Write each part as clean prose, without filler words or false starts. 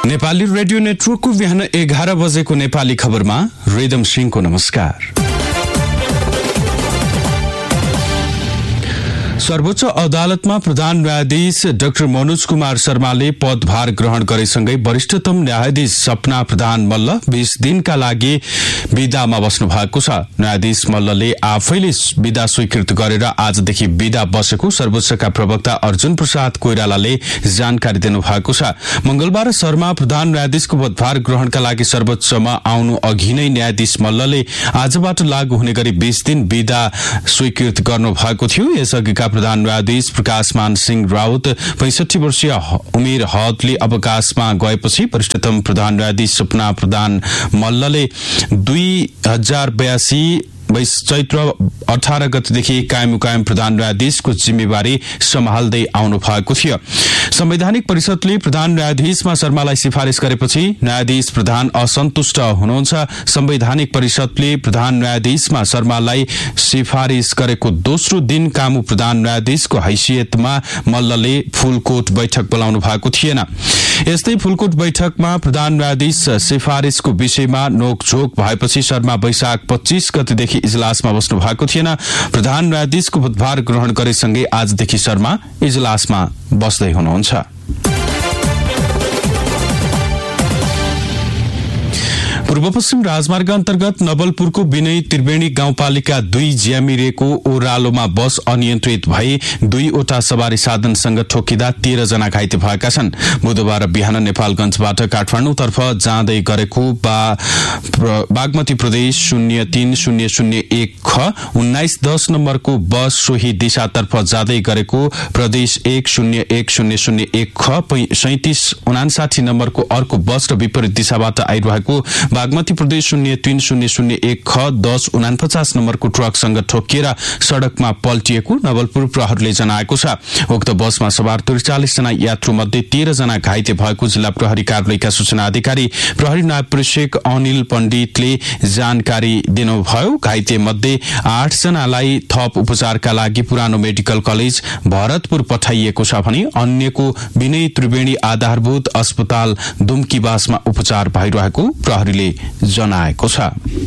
Nepali radio नेटवर्कको बिहान 11 बजेको नेपाली खबरमा रिदम सिंहको नमस्कार। सर्वोच्च अदालतमा प्रधान न्यायाधीश डाक्टर मनोज कुमार शर्माले पदभार ग्रहण गरेसँगै वरिष्ठतम न्यायाधीश सपना प्रधान मल्ल 20 दिनका लागि विदामा बस्नु भएको छ। न्यायाधीश मल्लले आफैले विदा स्वीकृत गरेर आजदेखि विदा बसेको सर्वोच्चका प्रवक्ता अर्जुन प्रसाद कोइरालाले जानकारी दिनुभएको छ। मंगलबार शर्मा प्रधान न्यायाधीशको पदभार ग्रहणका लागि सर्वोच्चमा आउनु अघि नै न्यायाधीश मल्लले आजबाट लागू हुने गरी 20 दिन विदा स्वीकृत गर्नु भएको थियो। यसअघिका प्रधान न्यायाधीश प्रकाशमान सिंह राउत 65 वर्षीय उमेर हदले अवकाशमा गएपछि वरिष्ठतम प्रधान न्यायाधीश सपना प्रधान मल्लले 2082 चैत्र 18 गतेदेखि कायम प्रधान न्यायाधीशको जिम्मेवारी सम्हाल्दै आउनु भएको थियो। संवैधानिक परिषदले प्रधान न्यायाधीशमा शर्मालाई सिफारिश गरेपछि न्यायाधीश प्रधान असन्तुष्ट हुनुहुन्छ। संवैधानिक परिषदले प्रधान न्यायाधीशमा शर्मालाई सिफारिश गरेको दोस्रो दिन कामु प्रधान न्यायाधीशको हैसियतमा मल्लले फुलकोट बैठक बोलाउनु भएको थिएन। यस्तै फुलकोट बैठकमा प्रधान न्यायाधीश सिफारिशको विषयमा नोकझोक भएपछि शर्मा वैशाख 25 गतेदेखि इजलासमा बस्नु भएको थिएन। प्रधान न्यायाधीशको पदभार ग्रहण गरेसँगै आजदेखि शर्मा इजलासमा बस्दै हुनुहुन्छ। पूर्व पश्चिम राजमार्ग अन्तर्गत नवलपुरको विनय त्रिवेणी गाउँपालिका 2 ज्यामिरेको ओह्रालोमा बस अनियन्त्रित भई 2वटा सवारी साधनसँग ठोकिँदा 13 जना घाइते भएका छन्। बुधबार बिहान नेपालगञ्जबाट काठमाडौँतर्फ जाँदै गरेको बागमती प्रदेश 03001 ख 1910 नम्बरको बस सोही दिशातर्फ जाँदै गरेको प्रदेश 101001 ख 3759 नम्बरको अर्को बस र विपरीत दिशाबाट आइरहेको बागमती प्रदेश 03001 ख 1049 नम्बरको ट्रकसँग ठोकिएर सड़कमा पल्टिएको नवलपुर प्रहरीले जनाएको छ। उक्त बसमा सवार 43 जना यात्रु मध्ये 13 जना घाइते भएको जिल्ला प्रहरी कार्यालयका सूचना अधिकारी प्रहरी नायब प्रेक्षक अनिल पण्डितले जानकारी दिनुभयो। घाइते मध्ये 8 जनालाई थप उपचारका लागि पुरानो मेडिकल कलेज भरतपुर पठाइएको छ भने अन्यको विनय त्रिवेणी आधारभूत अस्पताल दुम्कीबासमा उपचार भइरहेको प्रहरीले जनाएको छ।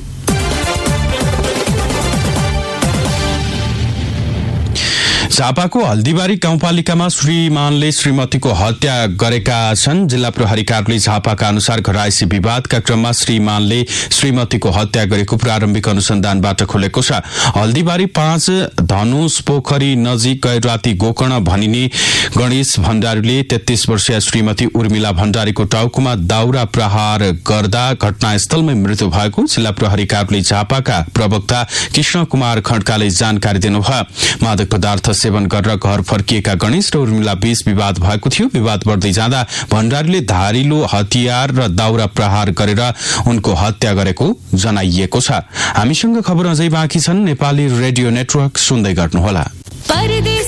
झापाको हल्दीबारी गाउँपालिकामा श्रीमानले श्रीमतीको हत्या गरेका छन्। जिल्ला प्रहरी कार्यालय झापाका अनुसार घरायसी विवादका क्रममा श्रीमानले श्रीमतीको हत्या गरेको प्रारम्भिक अनुसन्धानबाट खुलेको छ। हल्दीबारी 5 धनुष पोखरी नजिक गए राति गोकर्ण भनिने गणेश भण्डारीले 33 वर्षीय श्रीमती उर्मिला भण्डारीको टाउकोमा दाउरा प्रहार गर्दा घटनास्थलमै मृत्यु भएको जिल्ला प्रहरी कार्यालय झापाका प्रवक्ता कृष्ण कुमार खड्काले जानकारी दिनुभयो। मादक पदार्थ सेवन गरेर घर फर्किएका गणेश र उर्मिला बीच विवाद भएको थियो। विवाद बढ्दै जाँदा भण्डारीले धारिलो हतियार र दाउरा प्रहार गरेर उनको हत्या गरेको जनाइएको छ। हामीसँग खबर अझै बाँकी छन्। नेपाली रेडियो नेटवर्क सुन्दै गर्नुहोला।